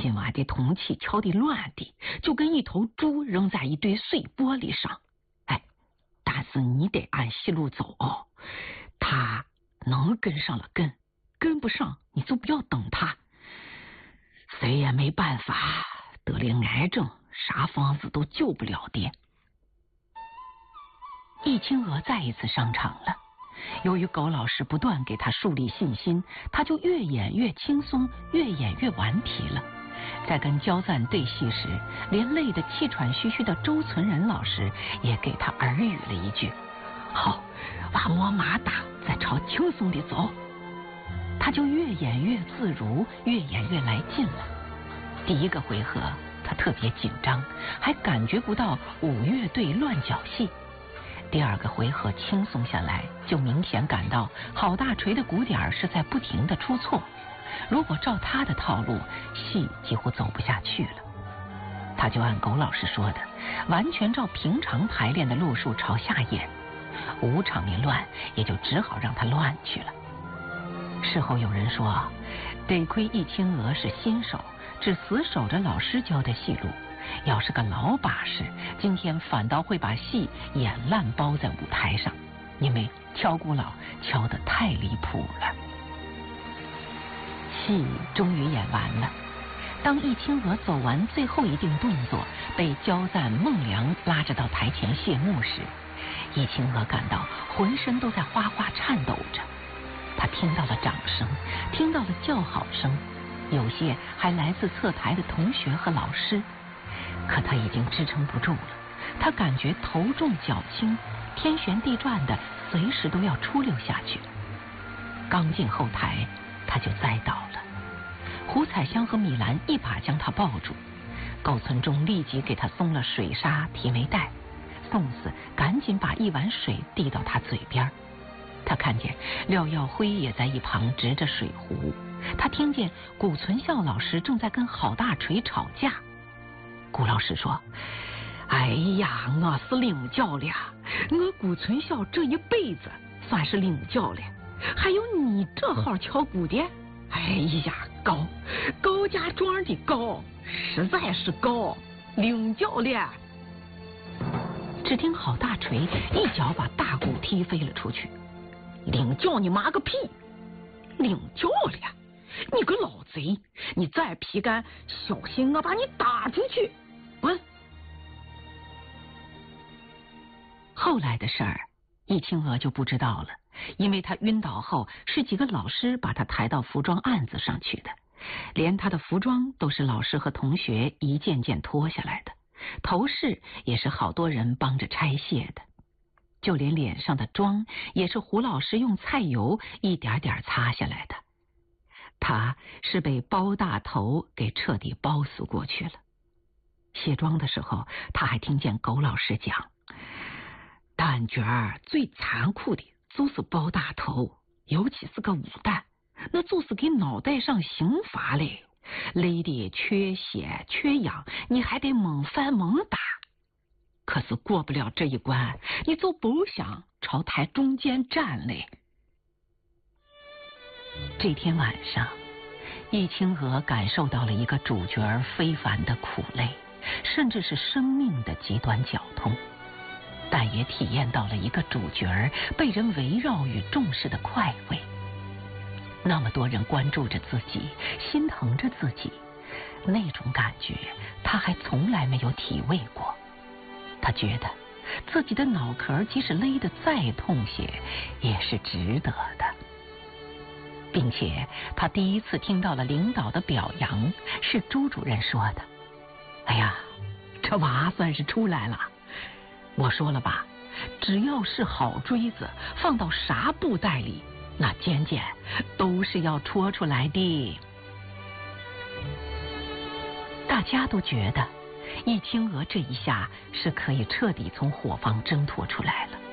今晚的铜器敲得乱的，就跟一头猪扔在一堆碎玻璃上。哎，但是你得按细路走哦，他能跟上了跟不上你就不要等他。谁也没办法，得了癌症，啥方子都救不了的。易清娥再一次上场了，由于苟老师不断给他树立信心，他就越演越轻松，越演越顽皮了。在跟焦赞对戏时，连累得气喘吁吁的周存仁老师也给他耳语了一句：好，把摸马打，再朝轻松的走。他就越演越自如，越演越来劲了。第一个回合他特别紧张，还感觉不到五乐队乱搅戏。第二个回合轻松下来，就明显感到郝大锤的鼓点是在不停的出错。如果照他的套路，戏几乎走不下去了。他就按苟老师说的，完全照平常排练的路数朝下演，舞场面乱，也就只好让他乱去了。事后有人说，得亏易清娥是新手，只死守着老师教的戏路，要是个老把式，今天反倒会把戏演烂包在舞台上，因为敲鼓佬敲得太离谱了。戏终于演完了，当易清娥走完最后一定动作，被焦赞、孟良拉着到台前谢幕时，易清娥感到浑身都在哗哗颤抖着。他听到了掌声，听到了叫好声，有些还来自侧台的同学和老师。可他已经支撑不住了，他感觉头重脚轻，天旋地转的，随时都要出溜下去。刚进后台，他就栽倒了。胡彩香和米兰一把将他抱住，苟存忠立即给他松了水纱提眉带，宋四赶紧把一碗水递到他嘴边。他看见廖耀辉也在一旁执着水壶，他听见古存孝老师正在跟郝大锤吵架。古老师说：哎呀，我是领教了，我古存孝这一辈子算是领教了，还有你这号敲鼓的，哎呀，高家庄的高，实在是高，领教了。只听郝大锤一脚把大鼓踢飞了出去。领教你妈个屁！领教了，你个老贼！你再皮干，小心我把你打出去！滚！后来的事儿，易清娥就不知道了，因为她晕倒后是几个老师把她抬到服装案子上去的，连她的服装都是老师和同学一件件脱下来的，头饰也是好多人帮着拆卸的。就连脸上的妆也是胡老师用菜油一点点擦下来的。他是被包大头给彻底包死过去了。卸妆的时候，他还听见苟老师讲，旦角儿最残酷的就是包大头，尤其是个武旦，那就是给脑袋上刑罚嘞，累得缺血缺氧，你还得猛翻猛打。可是过不了这一关，你就不想朝台中间站嘞。这天晚上，易清娥感受到了一个主角非凡的苦累，甚至是生命的极端绞痛，但也体验到了一个主角被人围绕与重视的快慰。那么多人关注着自己，心疼着自己，那种感觉他还从来没有体味过。他觉得自己的脑壳即使勒得再痛些，也是值得的。并且他第一次听到了领导的表扬，是朱主任说的：哎呀，这娃算是出来了。我说了吧，只要是好锥子，放到啥布袋里，那尖尖都是要戳出来的。大家都觉得易清娥这一下是可以彻底从伙房挣脱出来了。